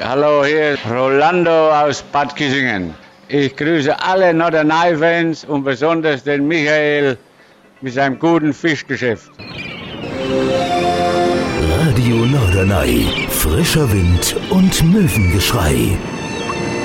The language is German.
Hallo, hier ist Rolando aus Bad Kissingen. Ich grüße alle Norderney-Fans und besonders den Michael mit seinem guten Fischgeschäft. Radio Norderney, frischer Wind und Möwengeschrei.